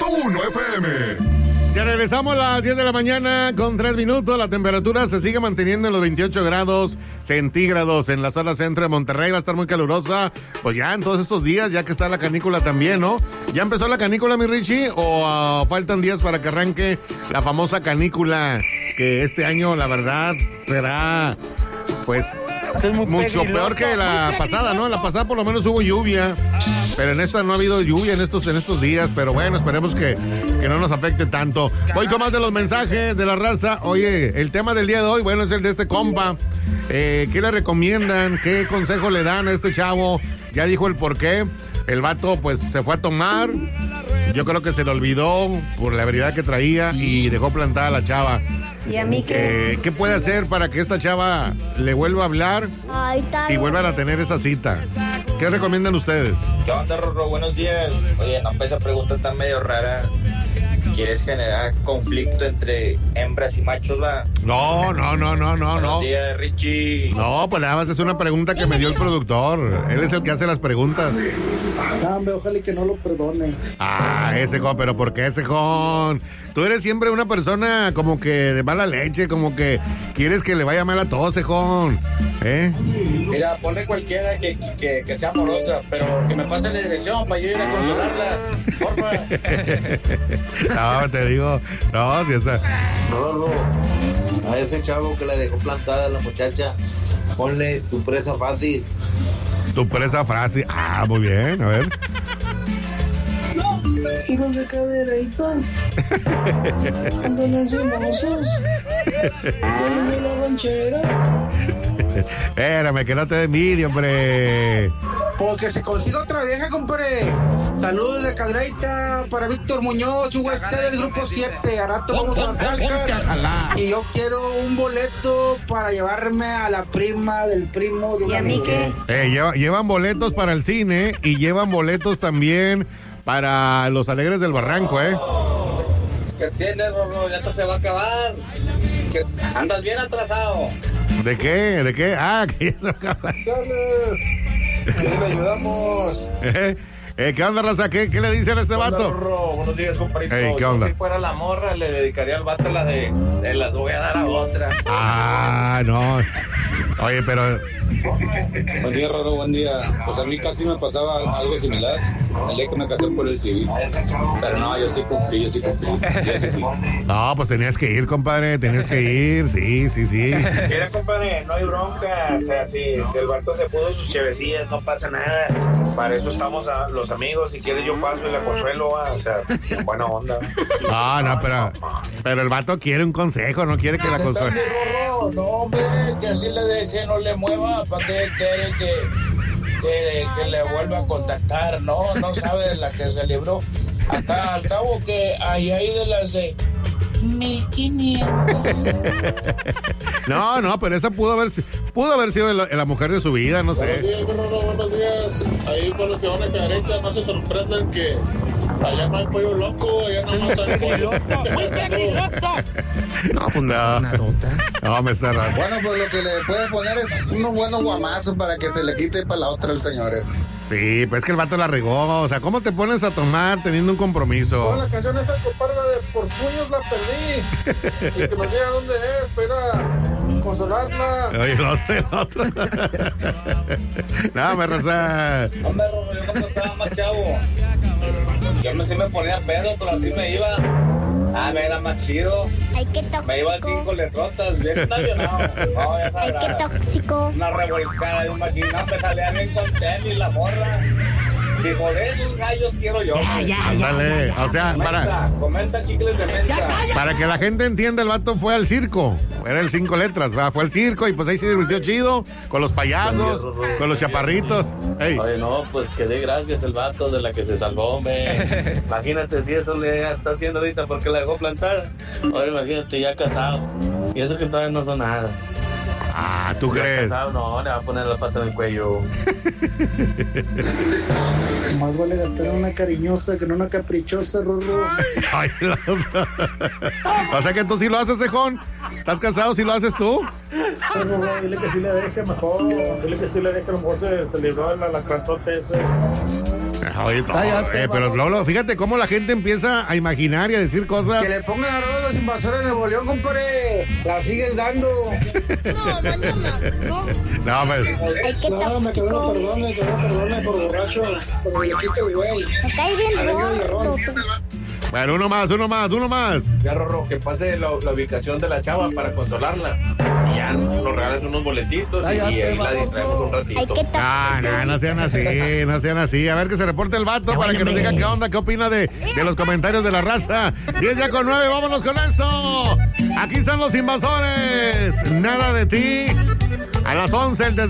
1 FM. Ya regresamos a las 10 de la mañana con 3 minutos. La temperatura se sigue manteniendo en los 28 grados centígrados en la zona centro de Monterrey. Va a estar muy calurosa. Pues ya en todos estos días, ya que está la canícula también, ¿no? ¿Ya empezó la canícula, mi Richie? ¿O faltan días para que arranque la famosa canícula? Que este año, la verdad, será, pues, mucho peor que la pasada, ¿no? La pasada por lo menos hubo lluvia, pero en esta no ha habido lluvia en estos días, pero bueno, esperemos que no nos afecte tanto. Voy con más de los mensajes de la raza. Oye, el tema del día de hoy, bueno, es el de este compa. ¿Qué le recomiendan? ¿Qué consejo le dan a este chavo? Ya dijo el por qué. El vato, pues, se fue a tomar. Yo creo que se le olvidó por la habilidad que traía y dejó plantada a la chava. ¿Y a mí qué? ¿Qué puede hacer para que esta chava le vuelva a hablar y vuelvan a tener esa cita? ¿Qué recomiendan ustedes? ¿Qué onda, Rorro? Buenos días. Oye, no, esa pregunta está medio rara. ¿Quieres generar conflicto entre hembras y machos, va? No. Buenos días, Richie. No, pues nada más es una pregunta que me dio el productor. Él es el que hace las preguntas. No, ojalá que no lo perdone. Ese Jon, pero ¿por qué ese Jon? Tú eres siempre una persona como que de mala leche, como que quieres que le vaya mal a todos, Jon. Mira, ponle cualquiera que sea amorosa, pero que me pase la dirección para yo ir a consolarla, porfa. No, te digo, no, si esa... No, a ese chavo que le dejó plantada a la muchacha, ponle tu presa fácil. Tu presa fácil, muy bien, a ver. Hijos de cadereita. Andan encimosos. Vuelve de la ranchera. Espérame, que no te dé envidia, hombre. Porque se consiga otra vieja, compadre. Saludos de Cadreita para Víctor Muñoz, UST del grupo 7. A rato vamos a las calcas. Y yo quiero un boleto para llevarme a la prima del primo de un ¿Y a mí amigo. qué? Llevan boletos para el cine y llevan boletos también para los Alegres del Barranco, ¿Qué tienes, Rorro? Ya esto se va a acabar. Andas bien atrasado. ¿De qué? Que ya se va a acabar. Ahí le ayudamos. ¿Qué onda, raza? ¿Qué le dicen a este vato? Rorro, buenos días, compadrito. Hey, ¿qué onda? Yo, si fuera la morra, le dedicaría al vato la de se las voy a dar a otra. No. Oye, pero... Buen día, Rorro, buen día. Pues a mí casi me pasaba algo similar. El día que me casé por el civil. Pero no, yo sí cumplí. Yo sí fui. No, pues tenías que ir, compadre, sí. Mira, compadre, no hay bronca. O sea, si el vato se pudo sus chevecillas, no pasa nada. Para eso estamos los amigos. Si quieres yo paso y la consuelo, o sea, buena onda. No, pero el vato quiere un consejo, no quiere que la consuele. No, hombre, que así le deje, no le mueva. ¿Para qué quiere que le vuelva a contactar? No sabe de la que se libró. Acá, al cabo que hay de las de 1500. No, pero esa pudo haber sido la mujer de su vida, no sé. Buenos días. Ahí con los que van a Cadereyta, no se sorprendan que allá no hay pollo loco, allá no hay pollo. No, pues no. No, me está raro. Bueno, pues lo que le puedes poner es unos buenos guamazos para que se le quite para la otra el señores. Sí, pues es que el vato la regó. O sea, ¿cómo te pones a tomar teniendo un compromiso? La canción esa, compadre, de Por Puños la perdí. Y que nos diga dónde es, para consolarla. Oye, el otro. No, me raza. Hombre, Rorro, yo cuando estaba más chavo, yo sí me ponía pedo, pero así me iba. Me era más chido. Ay, qué tóxico. Me iba 5 letrotas, bien avionado. No, ya Ay, sabes. qué tóxico. Una revolcada de un machín. Me salía bien con tenis la morra. Dijo, de esos gallos quiero yo. Ándale, o sea, Comenta chicles de menta. para que la gente entienda, el vato fue al circo. Era el 5 letras, fue al circo y pues ahí se divirtió chido con los payasos, con los chaparritos. Hey. Oye, no, pues que dé gracias el vato de la que se salvó, hombre. Imagínate si eso le está haciendo ahorita porque la dejó plantar. Ahora imagínate ya casado. Y eso que todavía no son nada. ¿Tú crees? Casado, no, le va a poner la pata en el cuello. Más vale gastar en una cariñosa que en una caprichosa, Rorro. Ay, o sea que tú sí lo haces, Jon. ¿Estás casado si lo haces tú? Rorro, dile que sí le deje mejor. Dile que sí le deje, a lo mejor se libró el alacrantote ese. Oye, pero Lolo, fíjate cómo la gente empieza a imaginar y a decir cosas. Que le pongan a Rodo los invasores de Nuevo León, compadre. La sigues dando. No, no. No, pues. No, me quedó perdone por borracho. Por viejito el güey. Me cae bien gordo. Bueno, uno más. Ya, Rorro, que pase la ubicación de la chava para consolarla. Y ya nos regalas unos boletitos y ahí la distraemos un ratito. No sean así. A ver que se reporte el vato para que nos diga qué onda, qué opina de los comentarios de la raza. 10:09, vámonos con esto. Aquí están los invasores. Nada de ti. A las 11 el